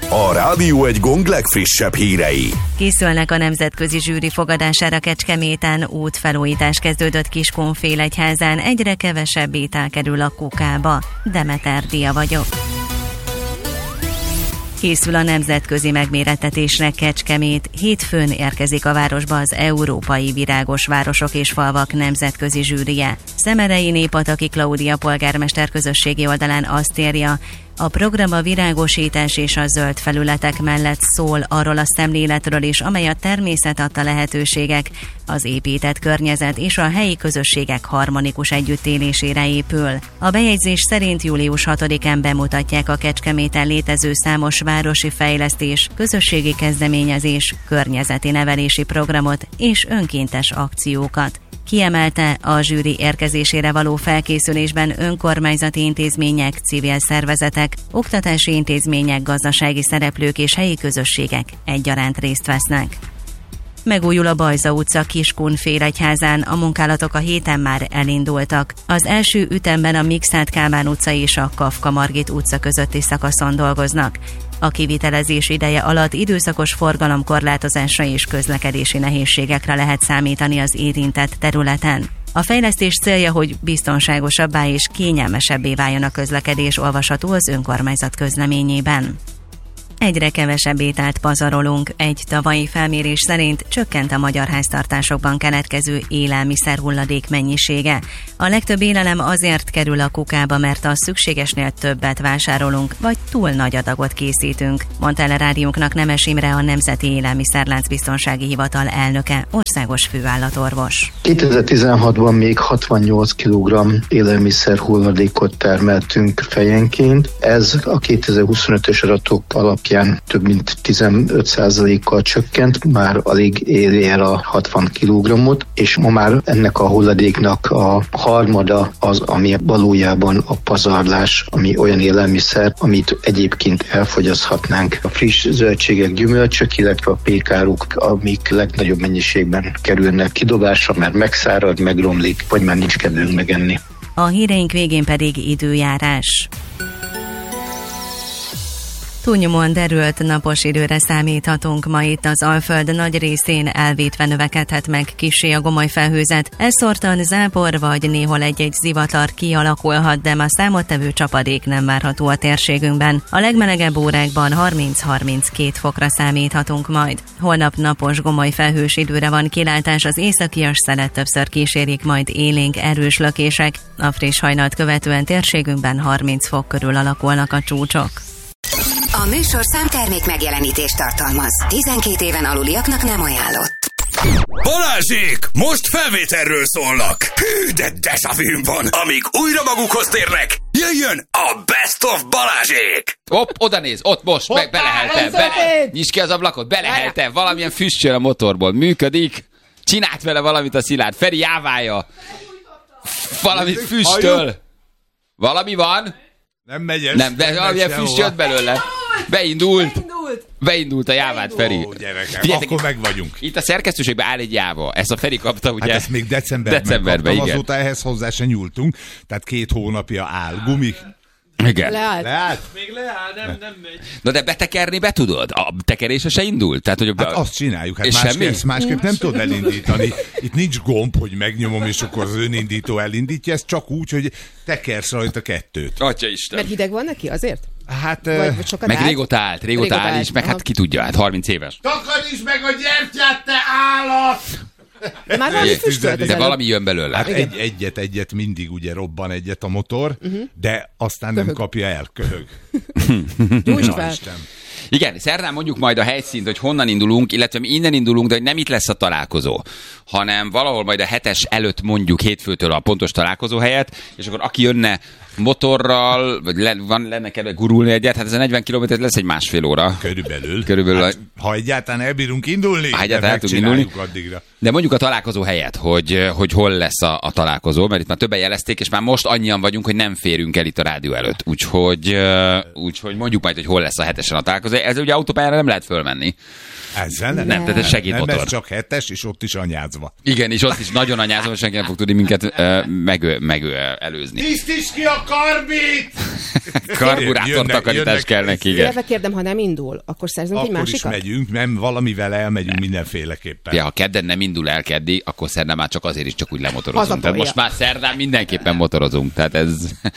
a Rádió Egy Gong legfrissebb hírei. Készülnek a nemzetközi zsűri fogadására Kecskeméten, útfelújítás kezdődött Kiskunfélegyházán, egyre kevesebb étel kerül a kukába. Demeter Dia vagyok. Készül a nemzetközi megmérettetésre Kecskemét. Hétfőn érkezik a városba az Európai Virágos Városok és Falvak nemzetközi zsűrije. Szemerei Népataki Klaudia polgármester közösségi oldalán azt írja, a program a virágosítás és a zöld felületek mellett szól arról a szemléletről is, amely a természet adta lehetőségek, az épített környezet és a helyi közösségek harmonikus együttélésére épül. A bejegyzés szerint július 6-án bemutatják a Kecskeméten létező számos városi fejlesztés, közösségi kezdeményezés, környezeti nevelési programot és önkéntes akciókat. Kiemelte, a zsűri érkezésére való felkészülésben önkormányzati intézmények, civil szervezetek, oktatási intézmények, gazdasági szereplők és helyi közösségek egyaránt részt vesznek. Megújul a Bajza utca Kiskunfélegyházán, a munkálatok a héten már elindultak. Az első ütemben a Mikszáth Kálmán utca és a Kafka Margit utca közötti szakaszon dolgoznak. A kivitelezés ideje alatt időszakos forgalomkorlátozásra és közlekedési nehézségekre lehet számítani az érintett területen. A fejlesztés célja, hogy biztonságosabbá és kényelmesebbé váljon a közlekedés, olvasható az önkormányzat közleményében. Egyre kevesebb ételt pazarolunk. Egy tavalyi felmérés szerint csökkent a magyar háztartásokban keletkező élelmiszer hulladék mennyisége. A legtöbb élelem azért kerül a kukába, mert a szükségesnél többet vásárolunk, vagy túl nagy adagot készítünk, mondta el a rádiónknak Nemes Imre, a Nemzeti Élelmiszerláncbiztonsági Hivatal elnöke, országos főállatorvos. 2016-ban még 68 kg élelmiszer hulladékot termeltünk fejenként. Ez a 2025-ös adatok alapján több mint 15%-kal csökkent, már alig éri el a 60 kg-ot, és ma már ennek a hulladéknak a harmada az, ami valójában a pazarlás, ami olyan élelmiszer, amit egyébként elfogyaszthatnánk. A friss zöldségek, gyümölcsök, illetve a pékáruk, amik legnagyobb mennyiségben kerülnek kidobásra, mert megszárad, megromlik, vagy már nincs kedvünk megenni. A híreink végén pedig időjárás. Túlnyomóan derült napos időre számíthatunk ma itt az Alföld nagy részén, elvétve növekedhet meg kissé a gomoly felhőzet. Elszórtan zápor vagy néhol egy-egy zivatar kialakulhat, de ma számottevő csapadék nem várható a térségünkben. A legmelegebb órákban 30-32 fokra számíthatunk majd. Holnap napos, gomoly felhős időre van kilátás, az északias szelet többször kísérik majd élénk erős lökések. A friss hajnalt követően térségünkben 30 fok körül alakulnak a csúcsok. A műsor számtermék megjelenítést tartalmaz. 12 éven aluliaknak nem ajánlott. Balázsék! Most felvételről szólnak! Hű, de dejavűm van! Amíg újra magukhoz térnek, jöjjön a Best of Balázsék! Hopp, oda néz, ott most, meg beleheltem, nyisd ki az ablakot, beleheltem, valamilyen füst jön a motorból, működik, csinált vele valamit a Szilárd, Feri jáválja, valamit füstöl, valami van? Nem megy ez. Nem, de valamilyen füst jött belőle. Beindult a jávát, Feri. Ó, gyerekek, akkor meg vagyunk. Itt a szerkesztőségben áll egy jáva. Ezt a Feri kapta, ugye? Hát ezt még decemberben kaptam, igen. Azóta ehhez hozzá se nyúltunk. Tehát 2 hónapja áll. Gumi. Igen. Leállt? Még leáll, nem megy. Na de betekerni be tudod? A tekerése se indult? Tehát, hogy Hát azt csináljuk. Hát és másképp nem tudod elindítani. Itt nincs gomb, hogy megnyomom, és akkor az önindító elindítja. Ez csak úgy, hogy tekersz rajta 2. Atyaisten. Mert hideg van neki azért? Hát... Vagy meg régóta állt, és meg hát ki tudja, hát 30 éves. Takarítsd meg a gyertyát, te állat! Már valami füstölt de valami jön belőle. Hát egyet mindig ugye robban egyet a motor, de aztán nem kapja el, köhög. Gyújtsd fel. Igen, szerdán mondjuk majd a helyszínt, hogy honnan indulunk, illetve mi innen indulunk, de hogy nem itt lesz a találkozó, hanem valahol majd a 7-es előtt mondjuk hétfőtől a pontos találkozó helyet, és akkor aki jönne motorral, vagy lenne kedve gurulni egyet, hát ez a 40 km lesz egy másfél óra. Körülbelül. Hát, ha egyáltalán elbírunk indulni, addigra. De mondjuk a találkozó helyet, hogy hol lesz a találkozó, mert itt már többen jelezték, és már most annyian vagyunk, hogy nem férünk el itt a rádió előtt. Úgyhogy mondjuk majd, hogy hol lesz a 7-esen a találkozó. Ezzel ugye autópályára nem lehet fölmenni. Ezzel nem, de ez segédmotor. Nem, ez csak 7-es, és ott is anyázva. Igen, és ott is nagyon anyázva, senki nem fog tudni minket előzni. Tiszt is ki a karbit! Karburátor takarítás kell neki, igen. Illetve kérdem, ha nem indul, akkor szerzünk egy Akkor is másikat? megyünk, nem, valamivel elmegyünk mindenféleképpen. Ja, ha kedden nem indul el keddi, akkor szerdán már csak azért is csak úgy lemotorozunk. Tehát Hazatolja. most már szerdán mindenképpen motorozunk. Tehát ez...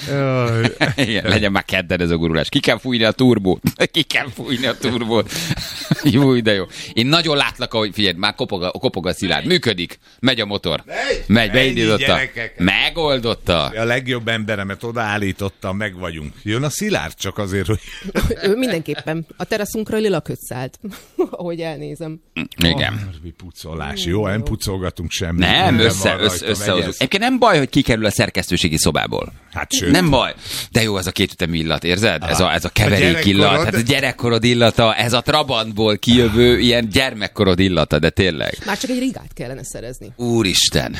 Igen, legyen már kedden ez a gurulás. Ki kell fújni a turbót. Ki kell fújni a turbót. Jó, de jó. Én nagyon látlak, ahogy figyelj, már kopog a Szilárd. Működik. Megy a motor. Megy, beindította. gyerekek. Megoldotta. A legjobb emberemet odaállítottam, meg vagyunk. Jön a Szilárd csak azért, hogy... Ő mindenképpen. A teraszunkra lila köt szállt, ahogy elnézem. Igen. Mi pucolás. Jó, nem pucolgatunk semmit. Nem, Minden van rajta, összehozunk. vegyesz. Egyébként nem baj, hogy kikerül a szerkesztőségi szobából. Hát sőt. Nem baj. De jó, ez a kétütemű illat, érzed? Ez a keverék A illat. gyerekkorod. Hát a gyerekkorod illata, ez a Trabantból kijövő ilyen gyermekkorod illata, de tényleg. Már csak egy rigát kellene szerezni. Úristen.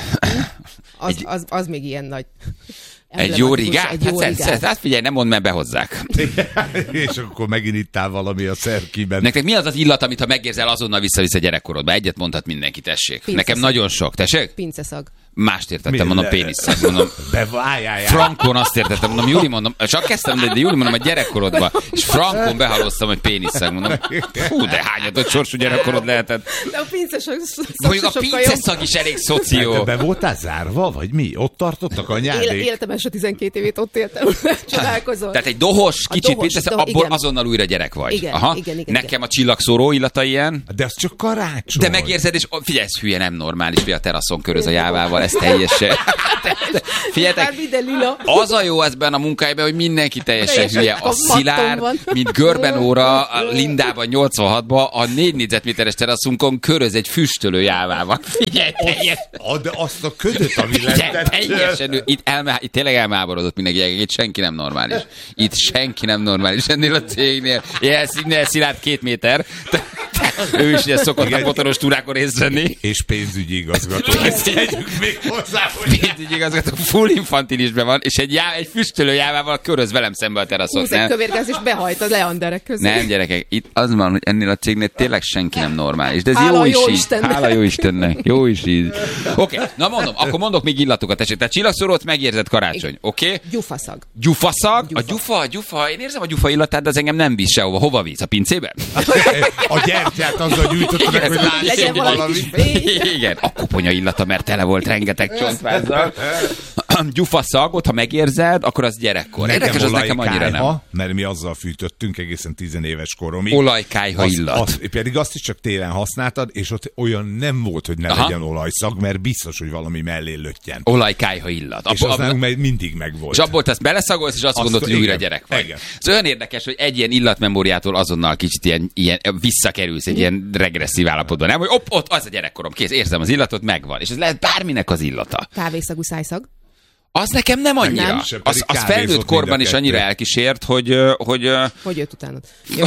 Az még ilyen nagy... Egy jó rigát? Egy jó rigát. Hát figyelj, nem mondd, mert behozzák. És akkor megint ittál valami a szerkiben. Nektek mi az az illat, amit ha megérzel, azonnal visszavisz a gyerekkorodba? Egyet mondhat mindenki, tessék. Pinceszag. Nekem nagyon sok, tessék? Pinceszag. Mást értettem, Mi? mondom, péniszszag, mondom. Beváljál. Frankon azt értettem, mondom, Júli, mondom, csak kezdtem, de Júli, mondom, a gyerekkorodban, és frankon behaloztam, hogy péniszszag, mondom, hú, de hányatott sorsú gyerekkorod lehetett. De a pinceszag Mondjuk a pinceszag is elég szoció. Te be voltál zárva, vagy mi? Ott tartottak anyádék? Életem első 12 évét ott éltem, csodálkozol. Tehát egy dohos, kicsit dohos, pinceszag, dohos, abból igen. azonnal újra gyerek vagy. Igen, Aha. igen. Nekem a csillagszóró illata ilyen. De az csak karácsony. De megérzed, és figyelj, ez hülye, nem normális, hogy a teraszon köröz a jávával, ez teljesen. Figyeljetek, Hát minden lila. az a jó ezben a munkájában, hogy mindenki teljesen Teljesen hülye. A a Szilárd, matton van. mint Görben óra a Lindában 86-ban a 4 négyzetméteres teraszunkon köröz egy füstölő jávával. Figyelj, De azt a ködöt, ami figyelj, lett. teljesen, itt tényleg elmáborodott mindenki, itt senki nem normális. Itt senki nem normális ennél a cégnél. Ilyen Szilárd 2 méter. Ő is ugye szokott a motoros túrákon részt venni. És pénzügyi igazgató. Ezt tegyük még hozzá, hogy... Pénzügyigazgató full infantilisben van, és egy füstölő jávával köröz velem szembe a teraszon. Húz egy kövérgáz, és behajt a leanderek közé. Nem, gyerekek, itt az van, hogy ennél a cégnél tényleg senki nem normális. De ez Hála jó is jó így. Istennek. Hála jó Istennek. Jó is így. Oké, na mondom, akkor mondok még illatokat, tessék. Tehát csillagszórót megérzed karácsony, oké? Gyufaszag. Gyufaszag? A gyufa, én érzem a gyufa illatát, de az engem nem visz sehova. Hova visz? A pincébe? A gyertyát azzal gyűjtöttek, hogy láss Legyen valami kis fény. Igen, a koponya illata, mert tele volt rengeteg csontvázzal. Gyufaszagot, ha megérzed, akkor az gyerekkor. Érdekes, az nekem annyira nem. Mert mi azzal fűtöttünk egészen 10 éves koromig. Olajkályha illat. Pedig azt is csak télen használtad, és ott olyan nem volt, hogy ne Aha. legyen olajszag, mert biztos, hogy valami mellé löttyen. Olajkályha illat. És az nálunk mindig megvolt. És abból te ezt beleszagolsz, és azt gondolod, hogy újra igen, gyerek vagy. igen. Ez olyan érdekes, hogy egy ilyen illatmemóriától azonnal kicsit ilyen visszakerülsz egy ilyen regresszív állapotban. Nem, hogy ott az a gyerekkorom, kész, érzem az illatot, megvan. És ez lehet bárminek az illata. Kávészagú szájszag. Az nekem nem annyira. Nem, sem, pedig Az kávézott felnőtt korban mind a is kettő. annyira elkísért, hogy Hogy jött utánad? Jó.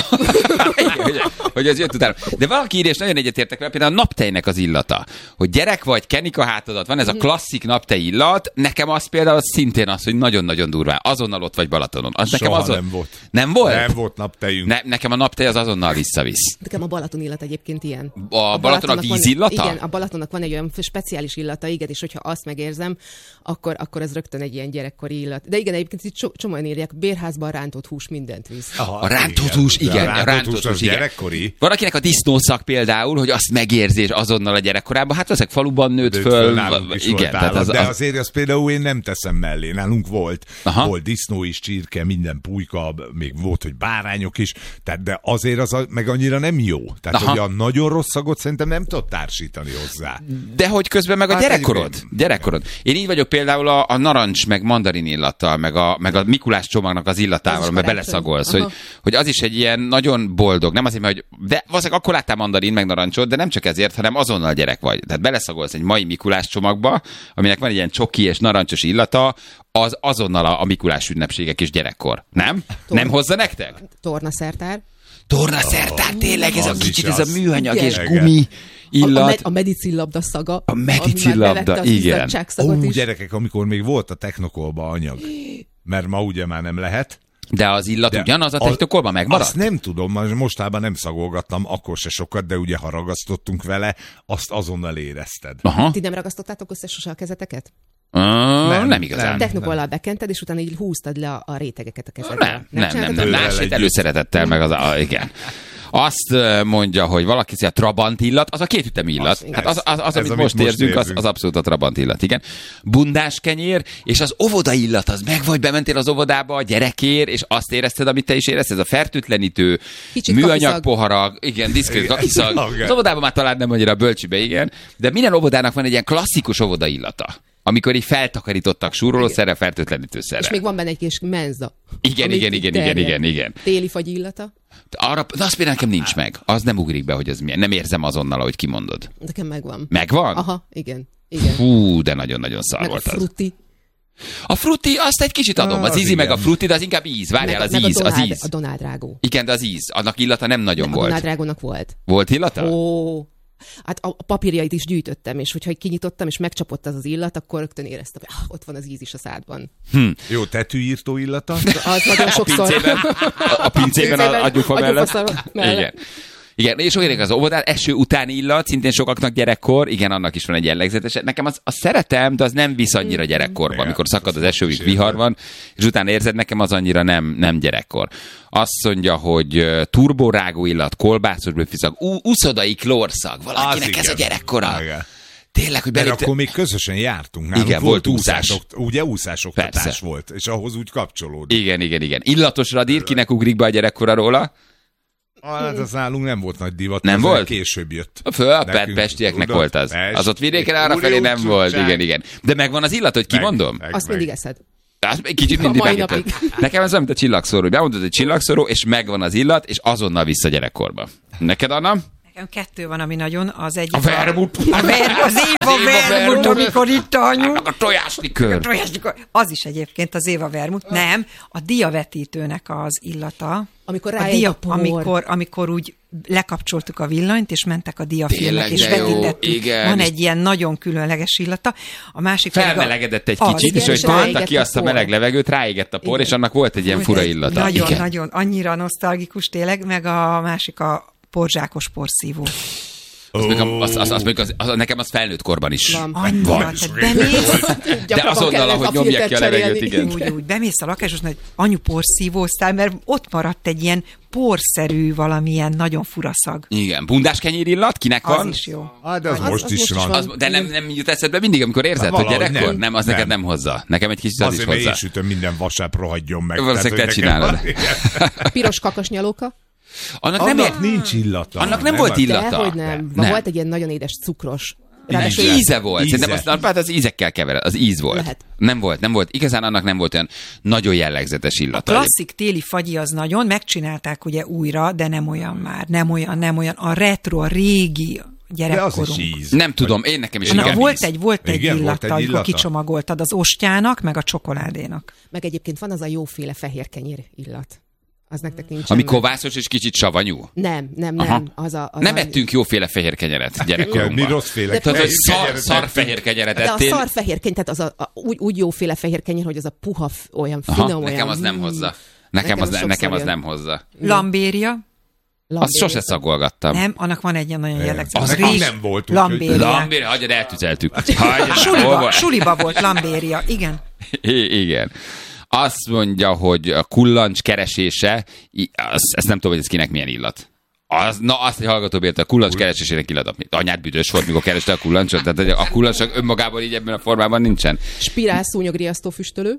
hogy ez jött utána. De valaki írja, és nagyon egyetértek vele, például a naptejnek az illata. Hogy gyerek vagy, kenik a hátadat, van ez a klasszik naptej illat, nekem az például szintén az, hogy nagyon-nagyon durván. Azonnal ott vagy Balatonon. Az nekem Soha nem volt. Nem volt? Nem volt naptejünk. Nekem a naptej az azonnal visszavisz. Nekem a Balaton illat egyébként ilyen. A Balatonnak van- vízillata? Igen, a Balatonnak van egy olyan speciális illata, igen, és hogyha azt megérzem, akkor ez rögtön egy ilyen gyerekkori illat. De igen, egyébként itt csomóan írják, bérházban rántott hús mindent visz. Aha, A rántott hús, igen. A rántott hús az igen. gyerekkori. Van akinek a disznószak például, hogy azt megérzés azonnal a gyerekkorában, hát ezek faluban nőtt Nőtt föl. nálunk is Igen, volt tehát állat, de azért azt például én nem teszem mellé. Nálunk volt disznó is, csirke, minden pulyka, még volt, hogy bárányok is, tehát, de azért az meg annyira nem jó. Tehát, hogy a nagyon rossz szagot szerintem nem tudod társítani hozzá. De hogy közben meg a Hát gyerekkorod. Én így vagyok például a narancs, meg mandarin illattal, meg a Mikulás csomagnak az illatával, mert beleszagolsz, hogy az is egy ilyen nagyon boldog, nem azért, mert hogy, de valószínűleg akkor láttál mandarin, meg narancsot, de nem csak ezért, hanem azonnal gyerek vagy. Tehát beleszagolsz egy mai Mikulás csomagba, aminek van egy ilyen csoki és narancsos illata, az azonnal a Mikulás ünnepségek és gyerekkor. Nem? Nem hozza nektek? Tornaszertár. Tornaszertár, tényleg ez a az kicsit is ez a az. műanyag Igen. és gumi illat. A medicillabda szaga. A medicillabda, igen. Gyerekek, amikor még volt a technokolba anyag, mert ma ugye már nem lehet. De az illat ugyanaz a technokolban megmaradt? Azt nem tudom, mostában nem szagolgattam, akkor se sokat, de ugye ha ragasztottunk vele, azt azonnal érezted. Aha. Ti nem ragasztottátok össze sose a kezeteket? Nem igazán. Technokollal bekented, és utána így húztad le a rétegeket a kezedre. Nem. Másét előszeretettel, meg igen. Azt mondja, hogy valaki a Trabant illat, az a kétütemű illat. Hát az amit most érzünk, az abszolút a Trabant illat, igen. Bundás kenyér, és az óvoda illat, az meg vagy bementél az óvodába a gyerekért, és azt érezted, amit te is érezted, ez a fertőtlenítő, műanyag poharak, igen, diszkrét kakiszag. Az óvodában már talán nem annyira bölcsibe, igen, de minden óvodának van egy ilyen klasszikus óvoda illata. Amikor így feltakarítottak súrolószerrel, fertőtlenítőszerrel. És még van benne egy kis menza. Igen. Téli fagy illata. De azt például nekem nincs meg. Az nem ugrik be, hogy ez milyen. Nem érzem azonnal, ahogy kimondod. Nekem megvan. Megvan? Aha, igen. Fú, de nagyon-nagyon szar volt az. A frutti, azt egy kicsit adom. Az ízi meg a frutti, de az inkább íz. Várjál, az íz. A Donald Drágó. Igen, de az íz. Annak illata nem nagyon volt. A Donald Drágónak volt. Volt illata? Ó. Hát a papírjait is gyűjtöttem, és hogyha kinyitottam, és megcsapott az illat, akkor rögtön éreztem, hogy ott van az íz is a szádban. Jó, tetűírtó illata? Az nagyon sokszor. A pincében agyufa mellett. Igen, és olyan az óvodán, eső utáni illat, szintén sokaknak gyerekkor, igen, annak is van egy jellegzetes. Nekem azt szeretem, de az nem visz annyira gyerekkorba, amikor szakad az eső, vihar van, és utána érzed, nekem az annyira nem gyerekkor. Azt mondja, hogy turborágó illat, kolbászos bőfiszag, uszodai klórszag, valakinek ez a gyerekkora. Tényleg, hogy belépte... akkor még közösen jártunk. Nálunk igen, volt úszás. Ugye úszásoktatás volt, és ahhoz úgy kapcsolódik. Igen. Illatos radír, kinek ugrik be a gyerekkora róla? Hát az nálunk nem volt nagy divat. Nem volt? Később jött. A pestieknek volt az. Az ott vidéken arrafelé nem volt. Igen. De megvan az illat, hogy kimondom? Azt mindig eszed. Kicsit mindig megint. Nekem ez olyan, mint a csillagszóró, hogy bemondod, hogy csillagszóró, és megvan az illat, és azonnal vissza gyerekkorba. Neked, Anna? Nekem 2 van, ami nagyon, az egyik... A vermut. Az Éva vermut, amikor itt anyu. A tojáslikör. Az is egyébként az Éva vermut. Nem, a diavetítőnek az illata. Amikor rájön a por. Amikor úgy lekapcsoltuk a villanyt, és mentek a diafilmek, és vetítettük. Van egy ilyen nagyon különleges illata. A másik felmelegedett egy kicsit, és hogy tolta ki azt a meleg levegőt, ráégett a por, és annak volt egy ilyen fura illata. Nagyon, annyira nosztalgikus tényleg, meg a másik a porzsákos porszívó. Nekem az felnőtt korban is van. De azonnal, ahogy nyomják ki a levegőt, igen. Úgy bemész a lakáshoz, hogy anyu porszívóztál, mert ott maradt egy ilyen porszerű valamilyen nagyon fura szag. Igen, bundás kenyér illat, kinek van? Az is jó. De az most is van. De nem jut eszedbe mindig, amikor érzed, hogy gyerekkor? Nem, az neked nem hozza. Nekem egy kicsit az is hozzá. Azért én sütöm minden vasárnap, rohadjon meg. Valószínűleg te csinálod. Piros kakasnyalóka? Annak nincs illata. Annak nem volt illata. Dehogy nem. Volt egy ilyen nagyon édes cukros. Íze volt. Szerintem az ízekkel kevered. Az íz volt. Lehet. Nem volt. Igazán annak nem volt olyan nagyon jellegzetes illata. A klasszik téli fagyi az nagyon, megcsinálták ugye újra, de nem olyan már. Nem olyan. A retro, a régi gyerekkorunk. De az is íz. Nem tudom, én nekem is inkább volt egy illata, amikor kicsomagoltad az ostjának, meg a csokoládénak. Meg egyébként van az a jóféle fehér kenyér illat. Az nektek nincs. Ami kovászos és kicsit savanyú? Nem. Nem ettünk jóféle fehér kenyeret gyerekkorunkban. Mi rosszféle szar fehér kenyeret ettél. De a szar fehér kenyeret, tehát az úgy jóféle fehér kenyer, hogy az a puha, olyan finom, olyan... Nekem az nem hozza. Nekem az nem hozza. Lambéria. Azt sose szagolgattam. Nem, annak van egy ilyen nagyon jellegzetes. Az nem volt. Lambéria, hagyjad, eltüzeltük. Suliba volt lambéria, igen. Igen. Azt mondja, hogy a kullancs keresése, ezt nem tudom, hogy ez kinek milyen illat. Azt egy hallgató bírta, a kullancs keresésének illat. Anyád büdös volt, mikor kereste a kullancsot. Tehát a kullancs önmagában így ebben a formában nincsen. Spirál szúnyogriasztó füstölő.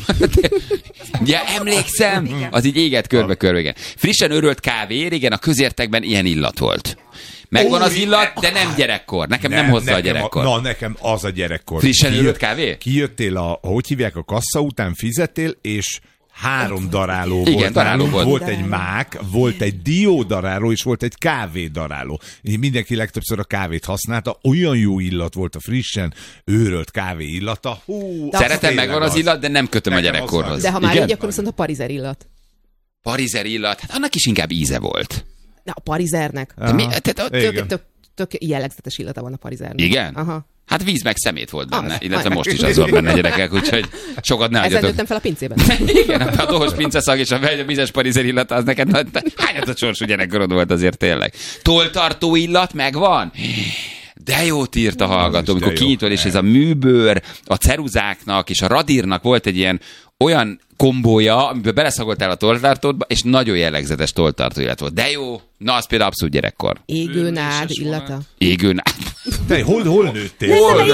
Ja, emlékszem. Igen. Az így égett körbe-körbe. Igen. Frissen örölt kávé, régen a közértekben ilyen illat volt. Megvan az illat, de nem gyerekkor. Nekem nem hozza a gyerekkor. Nekem az a gyerekkor. Frissen örült kávé? Kijöttél hogy hívják, a kassa után fizettél, és 3 daráló volt. Igen, daráló volt. Volt egy mák, volt egy diódaráló, és volt egy kávédaráló. Mindenki legtöbbször a kávét használta. Olyan jó illat volt a frissen őrölt kávé illata. Szeretem, megvan az illat, de nem kötöm a gyerekkorhoz. De ha már így, akkor viszont a parizer illat. Parizer illat? Hát annak is inkább íze volt. Na, a parizernek. Tök jellegzetes illata van a parizernek. Igen? Aha. Hát víz meg szemét volt benne, illetve most is az van benne, gyerekek, úgyhogy sokat ne adjatok. Ezen nőttem fel a pincében. Igen, a dohos pinceszag és a vízes parizer illata, az neked hányatott sorsú gyerekkorod volt azért tényleg. Tolltartó illat megvan? De jót írt a hallgató, amikor kinyitod, és ez a műbőr, a ceruzáknak és a radírnak volt egy ilyen olyan kombója, amiben beleszagoltál a tolltartódba, és nagyon jellegzetes tolltartó illat volt. De jó, na az például abszolút gyerekkor. Égőnád illata. Égőnád. De hol nőttél?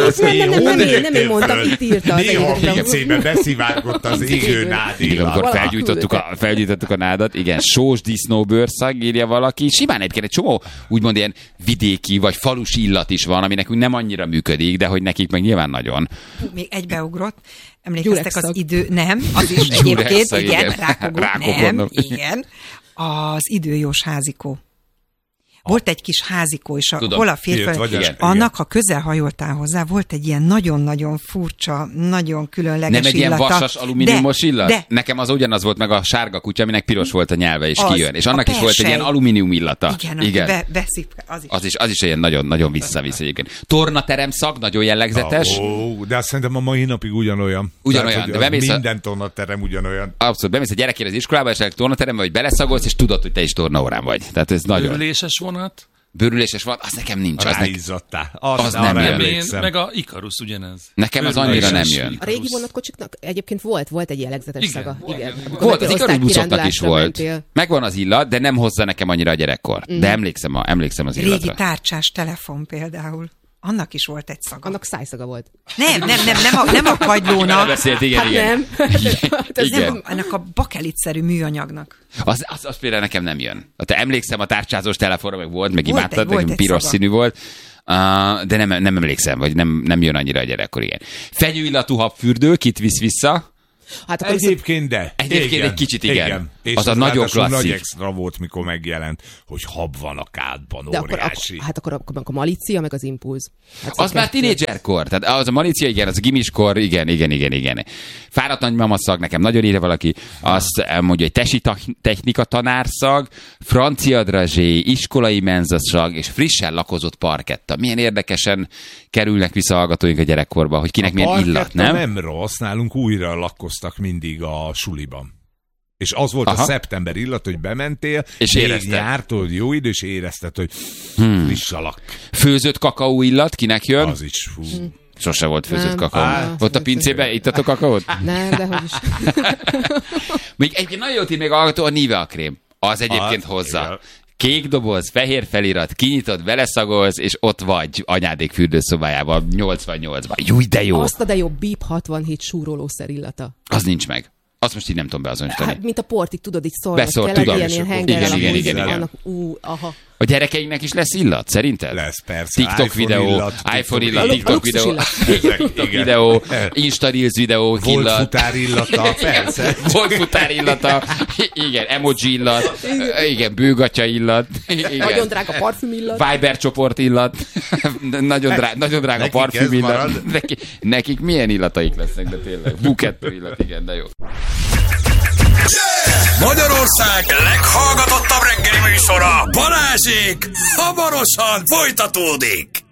Nem én mondtam, itt írta. Néha pincébe beszivárgott az égőnád illat. Amikor felgyújtottuk a nádat, igen, sós disznóbőrszag, írja valaki. Simán egyébként egy csomó úgymond ilyen vidéki vagy falusi illat is van, ami nekünk nem annyira működik, de hogy nekik meg nyilván nagyon. Még egybeugrott. Emlékeztek az idő... Nem, az is egyébként, igen, rákogó, igen. Az időjós házikó. Volt egy kis házikó is, hol a férfi, annak, ha közel hajoltál hozzá, volt egy ilyen nagyon-nagyon furcsa, nagyon különleges illata. Nem egy ilyen vasas, alumíniumos illat? De. Nekem az ugyanaz volt, meg a sárga kutya, aminek piros volt a nyelve, és kijön. És annak is volt egy ilyen alumínium illata. Igen. Az is ilyen nagyon visszavisz egyébként. Tornaterem szag, nagyon jellegzetes. De azt szerintem a mai napig ugyanolyan. Ugyanolyan. Tehát, minden tornaterem ugyanolyan. Abszolút. Bemész a gyerekére az iskolába, és tornaterembe, vagy beleszagolsz, és tudod, hogy te is tornaórán vagy. Tehát ez nagyon. Bőrüléses vonat, az nekem nincs. Ráizzadtál. Az nem jön. Meg a Ikarus ugyanez. Nekem az annyira nem jön. A régi vonatkocsiknak egyébként volt egy jellegzetes szaga. Igen. Volt, az Ikarus buszoknak is volt. Megvan az illat, de nem hozza nekem annyira a gyerekkor. De emlékszem az illatra. Régi tárcsás telefon például. Annak is volt egy szaga. Annak szájszaga volt. Nem a kagylónak. Beszélt, igen. Nem, ennek a bakelitszerű műanyagnak. Az például nekem nem jön. Te emlékszem a tárcsázós telefonra, meg volt, meg imádtad, meg piros színű volt. De nem emlékszem, vagy nem jön annyira a gyerekkor, igen. Fenyőillatú habfürdő, kit visz vissza? Hát Egyébként egy kicsit igen. És az a nagyon klasszik. Nagy extra volt, mikor megjelent, hogy hab van a kádban, óriási. Akkor a Malícia, meg az Impulz. Hát az már tínédzserkor. Tehát az a Malícia, igen, az a gimiskor, igen. Fáradt nagymama szag, nekem nagyon írja valaki. Azt mondja, hogy tesi technika tanárszag, francia drazsé, iskolai menzaszag, és frissen lakozott parketta. Milyen érdekesen kerülnek vissza hallgatóink a gyerekkorba, hogy kinek milyen illat, nem? Nem rossz, nálunk újra lakkoztak mindig a suliban. És az volt a szeptember illat, hogy bementél, és érezted. Jártól jó idő, és érezted, hogy friss alak. Főzött kakaó illat, kinek jön? Az is, fú. Sose volt főzött kakaó. Ott a pincében ittatok kakaót? Nem, dehogy is. Még egyébként nagyon jót ír még a Nivea krém. Az egyébként hozza. Kék doboz, fehér felirat, kinyitod, beleszagolsz, és ott vagy anyádék fürdőszobájában 88-ban. Júj, de jó! Azt a de jó BIP 67 súrolószer illata. Az nincs meg. Azt most így nem tudom beazonosítani. Hát, mint a portig, tudod, így szólnak. Beszólt, tudom. Ilyen hengerrel. Igen. A gyerekeinknek is lesz illat, szerinted? Lesz, persze. TikTok videó, iPhone illat, TikTok videó, Insta Reels videó, Volt futár illata, persze. Volt futár illata, igen, emoji illat, igen, bőgatya illat. Nagyon drága parfüm illat. Viber csoport illat, nagyon drága parfüm illat. Nekik milyen illataik lesznek, de tényleg. Bukettő illat, igen, de jó. Magyarország leghallgatottabb reggeli műsora, Balázsék hamarosan folytatódik.